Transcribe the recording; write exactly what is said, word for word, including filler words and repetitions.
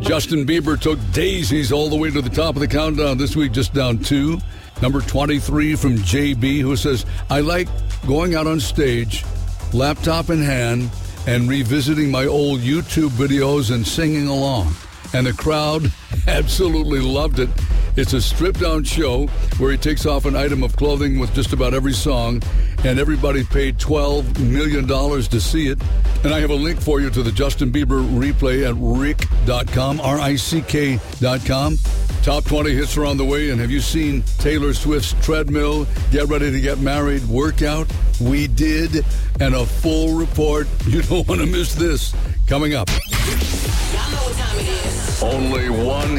Justin Bieber took daisies all the way to the top of the countdown. This week, just down two. Number twenty-three from J B, who says, I like going out on stage, laptop in hand, and revisiting my old YouTube videos and singing along. And the crowd absolutely loved it. It's a stripped-down show where he takes off an item of clothing with just about every song, and everybody paid twelve million dollars to see it. And I have a link for you to the Justin Bieber replay at rick dot com, R I C K dot com. Top twenty hits are on the way, and have you seen Taylor Swift's treadmill, get ready to get married workout? We did, and a full report. You don't want to miss this. Coming up. Y'all know what time it is. Only one